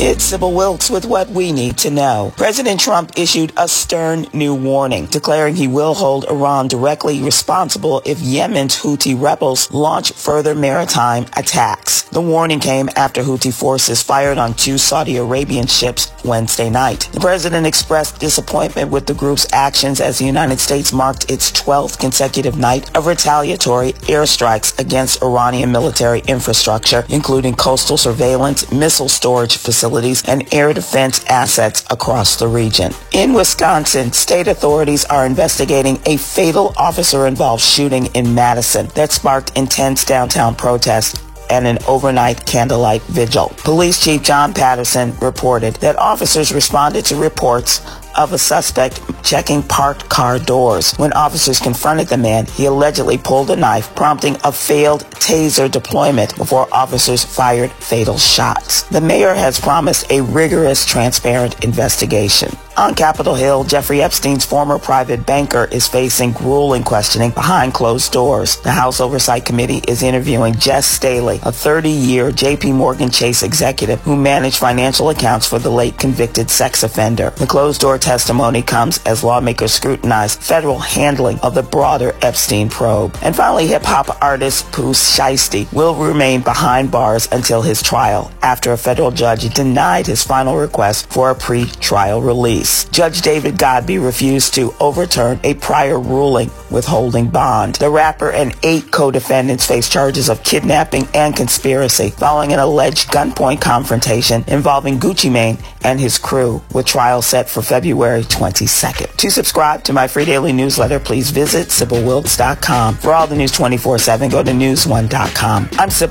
It's Sybil Wilkes with what we need to know. President Trump issued a stern new warning, declaring he will hold Iran directly responsible if Yemen's Houthi rebels launch further maritime attacks. The warning came after Houthi forces fired on 2 Saudi Arabian ships Wednesday night. The president expressed disappointment with the group's actions as the United States marked its 12th consecutive night of retaliatory airstrikes against Iranian military infrastructure, including coastal surveillance, missile storage facilities, and air defense assets across the region. In Wisconsin, state authorities are investigating a fatal officer-involved shooting in Madison that sparked intense downtown protests and an overnight candlelight vigil. Police Chief John Patterson reported that officers responded to reports of a suspect checking parked car doors. When officers confronted the man, he allegedly pulled a knife, prompting a failed taser deployment before officers fired fatal shots. The mayor has promised a rigorous, transparent investigation. On Capitol Hill, Jeffrey Epstein's former private banker is facing grueling questioning behind closed doors. The House Oversight Committee is interviewing Jess Staley, a 30-year J.P. Morgan Chase executive who managed financial accounts for the late convicted sex offender. The closed-door testimony comes as lawmakers scrutinize federal handling of the broader Epstein probe. And finally, hip-hop artist Pooh Shiesty will remain behind bars until his trial after a federal judge denied his final request for a pre-trial release. Judge David Godby refused to overturn a prior ruling withholding bond. The rapper and 8 co-defendants face charges of kidnapping and conspiracy following an alleged gunpoint confrontation involving Gucci Mane and his crew, with trial set for February 22nd. To subscribe to my free daily newsletter, please visit SybilWilkes.com. For all the news 24/7, go to News1.com. I'm Sybil